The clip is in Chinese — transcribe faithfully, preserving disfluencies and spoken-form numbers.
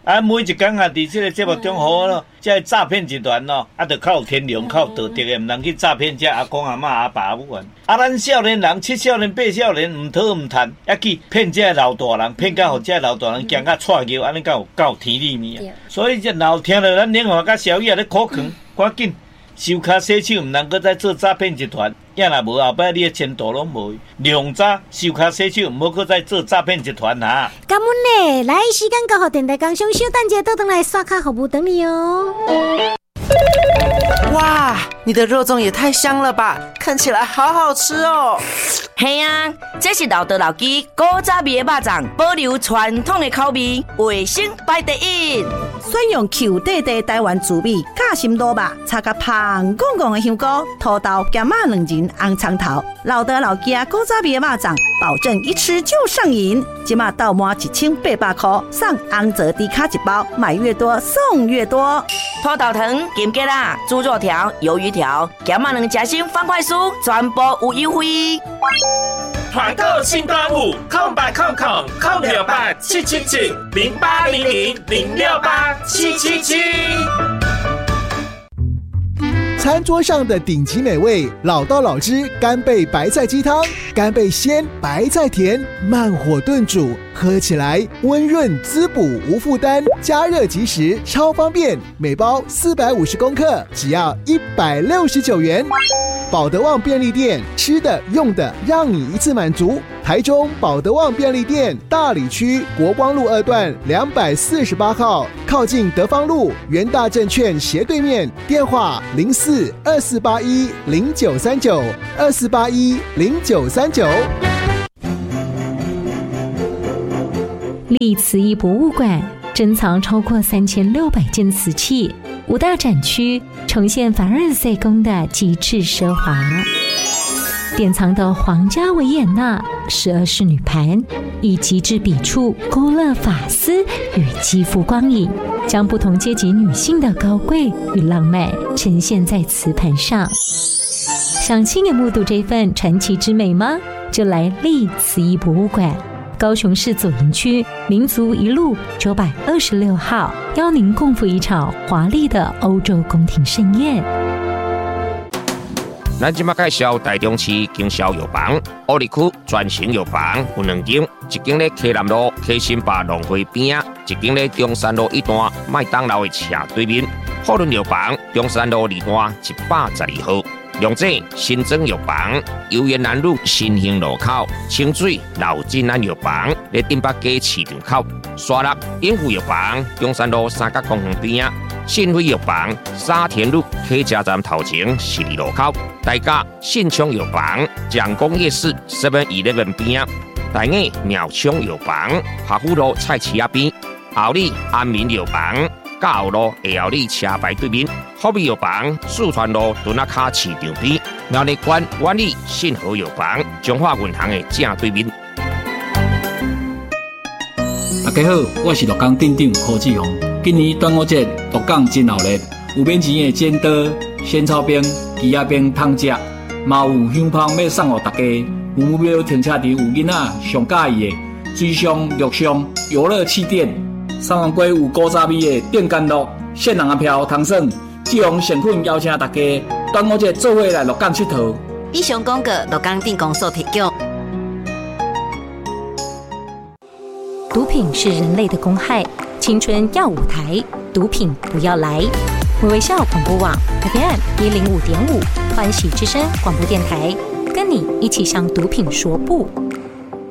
啊，每一天啊，伫这个节目中好咯，这诈骗集团咯，啊，就靠天良、靠道德的，唔通去诈骗这阿公阿嬷阿爸阿母啊。啊，咱少年人、七少年、八少年，唔讨唔贪，还去骗这老大人，骗到互这老大人惊甲踹尿，安尼才有到天里面啊。所以这老听了咱领导甲小叶咧苦劝，赶紧收卡洗手，唔能够再做诈骗集团。要若无后摆你的前途拢无。量早收卡洗手，唔好搁再做诈骗集团啊！ 感恩呢，来时间到，互电台工商小等者倒转来刷卡服务等你哦。 哇，你的肉粽也太香了吧，看起来好好吃哦。 嘿啊，这是老道老鸡古早味的肉粽，保留传统的口味，卫生排第一。 选用 Q 弟弟台湾滋味夹心卤肉，插甲香滚滚的香菇、土豆、咸仔两仁、红葱头，老道老鸡古早味的肉粽，保证一吃就上瘾。即马到满一千八百块，送红泽低卡一包，买越多送越多。 土豆糖、金桔啦、猪肉条、鱿鱼条、咸仔两夹心方块酥，全部有优惠。 团购新端午，空八空空空六八七七七零八零零零六八七七七。 餐桌上的顶级美味，老道老汁干贝白菜鸡汤，干贝鲜，白菜甜，慢火炖煮，喝起来温润滋补无负担，加热即食，超方便。每包四百五十公克，只要一百六十九元。保德旺便利店，吃的用的让你一次满足。台中保德旺便利店大里区国光路二段两百四十八号，靠近德芳路元大证券斜对面。电话零四二四八一零九三九二四八一零九三九。 历慈义博物馆珍藏超过三千六百件瓷器，五大展区呈现凡尔赛宫的极致奢华。典藏的皇家维也纳十二式女盘，以极致笔触勾勒发丝与肌肤光影，将不同阶级女性的高贵与浪漫呈现在瓷盘上。想亲眼目睹这份传奇之美吗？就来历慈义博物馆。高雄市左营区民族一路九百二十六号，邀您共赴一场华丽的欧洲宫廷盛宴。 咱即马介绍台中市经销药房，乌里区专型药房有两间，一间咧溪南路溪新坝农会边啊，一间咧中山路一段麦当劳的斜对面。富润药房中山路二段一百十二号。龙井新庄药房，游园南路新兴路口，清水老金安药房，咧顶北街市场口，沙鹿永福药房，中山路三角公园边啊，信辉药房，沙田路客家站头前十二路口，大甲信昌药房，蒋公夜市 seven eleven 边啊，大雅苗昌药房，华富路菜市仔边，后里安民药房。嘉后路下后里车牌对面，福美药房四川路墩仔卡市场边，苗栗县万里信和药房中华银行的正对面。 大家好，我是鹿港店长柯志宏。今年端午节鹿港真热闹，有免钱的煎刀、仙草冰、鸡仔冰通食，嘛有香芳要送给大家。有目标停车场有囡仔上喜欢的水上、陆上游乐气垫。三王街有古早味的电干乐、现人的票通耍，志宏诚恳邀请大家端午节做伙来鹿港佚佗。 以上广告鹿港电工所提供。 毒品是人类的公害，青春要舞台，毒品不要来。微微笑广播网 F M 一零五点五，欢喜之声广播电台，跟你一起向毒品说不。